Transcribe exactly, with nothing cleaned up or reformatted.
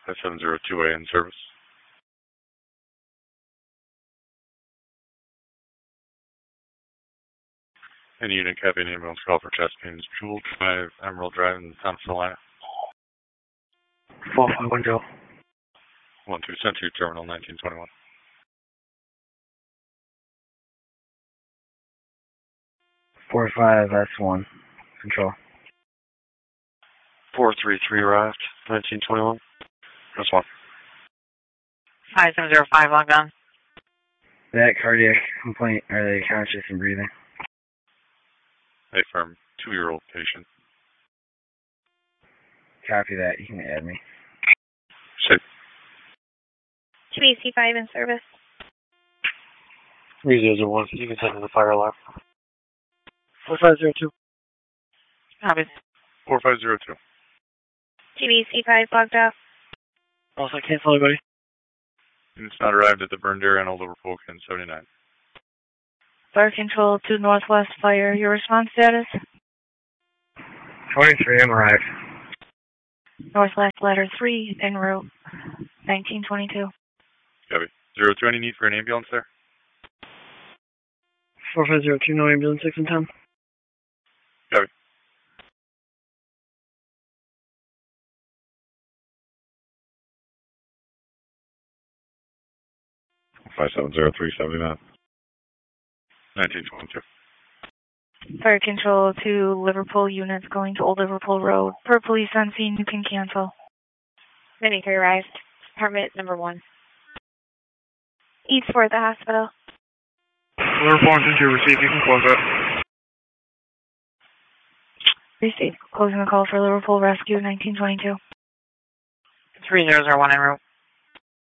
five seven zero two A in service. Any unit copy an ambulance call for chest pains, Jewel Drive, Emerald Drive in Thompson, Atlanta. four five one Joe. one two Century Terminal nineteen twenty-one. four five S one. Control. four three three arrived, nineteen twenty-one. Press one. five seven zero five logged on. That cardiac complaint, are they conscious and breathing? A firm two-year-old patient. Copy that. You can add me. Safe. T B C five in service. three zero zero one. You can send in the fire alarm. four five zero two. Copy. four five zero two. T B C five logged off. Also, cancel everybody. Units not arrived at the burned area on Old Liverpool, Ken seventy-nine. Fire control to Northwest Fire. Your response status? twenty-three M arrived. Northwest Ladder three en route. nineteen twenty-two. Copy. zero two, any need for an ambulance there? four five zero two, no ambulance, six and ten. Copy. five seven zero three seven nine. nineteen twenty-two. Fire control to Liverpool units going to Old Liverpool Road. Per police on scene, you can cancel. ninety-three arrived. Department number one. East for the hospital. Liverpool one two receive, you can close it. Receive. Closing the call for Liverpool Rescue, nineteen twenty-two. three zero zero one en route.